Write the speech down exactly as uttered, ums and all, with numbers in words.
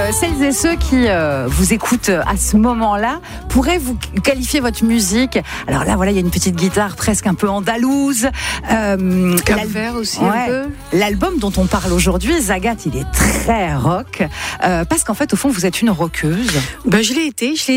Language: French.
euh, celles et ceux qui euh, vous écoutent à ce moment-là pourraient vous qualifier votre musique. Alors là, voilà, il y a une petite guitare presque un peu andalouse. Euh, Cap-Vert aussi ouais, un peu. L'album dont on parle aujourd'hui, Zagat, il est très rock. Euh, parce qu'en fait, au fond, vous êtes une rockeuse. Ben, je l'ai été. Je l'ai